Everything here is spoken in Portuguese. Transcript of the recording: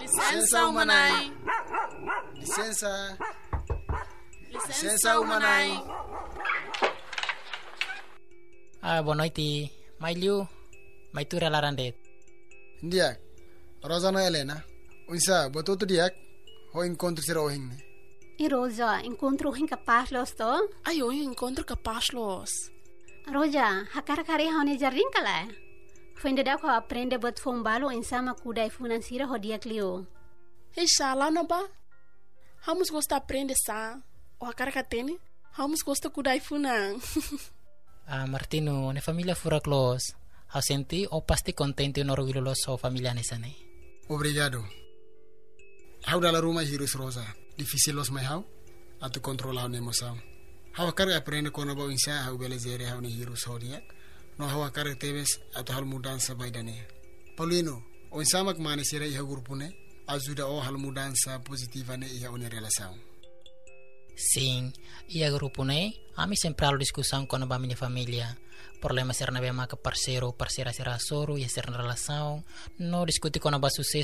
Licença umanai. Licença umanai. Boa noite. Mailiu, maitura larandet. Ndiak, Rosana Helena. Unsa, bototo diak, ho encontro sira ohing. E Rosa, encontro ohing capaz los to? Ay, hoy encontro capaz los. Roja, hakar-kari haune jarring kala. Fende da ko aprende buat fombalo insama kudai financiera hodia clio. Hey, shala na ba? Vamos gostar aprender sa. O a cara catene, vamos gostar kudai funang. Martino, ne família fura close. Hau senti o pasti contente no orgulho lo so família nesane. Obrigado. Hau dalla Roma hirus Rosa. Difícil los mai hau, atu controla hau emoção. Hau akar aprende kono ba insa hau belezere hau ne hirus hodia. No hau akar tebes atu hal mudança baidane. Paulino, o insama que mane sira iha grupune, ajuda o hal mudança positiva ne iha une relação. Sim, ia grupo ne, ami sempre halo discussão com a minha família. Problema ser na bema que parceiro, parceira será soro, ia ser na relação. No discutir com a sucesso